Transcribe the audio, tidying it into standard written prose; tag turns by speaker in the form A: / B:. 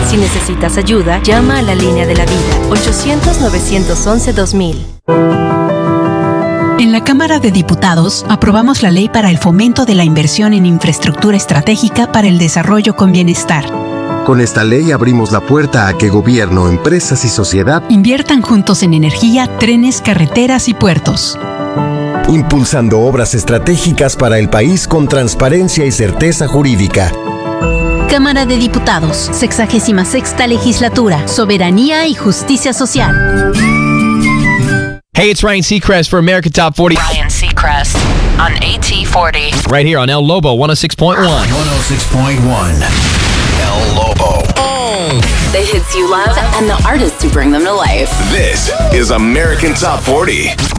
A: Si necesitas ayuda, llama a la línea de la vida, 800-911-2000.
B: En la Cámara de Diputados aprobamos la ley para el fomento de la inversión en infraestructura estratégica para el desarrollo con bienestar.
C: Con esta ley abrimos la puerta a que gobierno, empresas y sociedad
B: inviertan juntos en energía, trenes, carreteras y puertos.
D: Impulsando obras estratégicas para el país con transparencia y certeza jurídica.
B: Cámara de Diputados, 66ª Legislatura, Soberanía y Justicia Social.
E: Hey, it's Ryan Seacrest for American Top 40.
F: Ryan Seacrest on AT40.
E: Right here on El Lobo 106.1.
G: 106.1. El Lobo.
F: The hits you love and the artists who bring them to life.
G: This is American Top 40.